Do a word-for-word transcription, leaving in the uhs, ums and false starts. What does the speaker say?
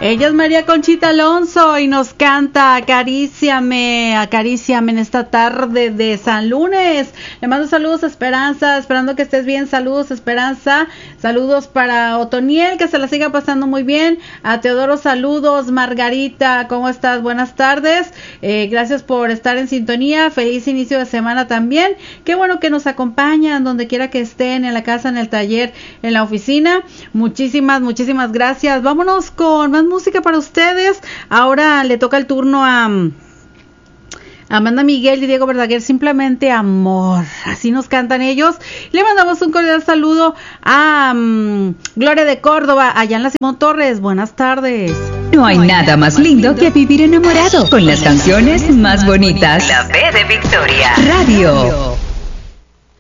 Ella es María Conchita Alonso y nos canta Acaríciame, acaríciame en esta tarde de San Lunes. Le mando saludos a Esperanza, esperando que estés bien. Saludos Esperanza, saludos para Otoniel, que se la siga pasando muy bien. A Teodoro, saludos. Margarita, ¿cómo estás? Buenas tardes, eh, gracias por estar en sintonía. Feliz inicio de semana también. Qué bueno que nos acompañan donde quiera que estén, en la casa, en el taller, en la oficina. Muchísimas, muchísimas gracias. Vámonos con más música para ustedes. Ahora le toca el turno a Amanda Miguel y Diego Verdaguer, Simplemente Amor. Así nos cantan ellos. Le mandamos un cordial saludo a um, Gloria de Córdoba, allá en la Simón Torres. Buenas tardes. No hay nada más lindo que vivir enamorado con las canciones más bonitas. La B de Victoria Radio.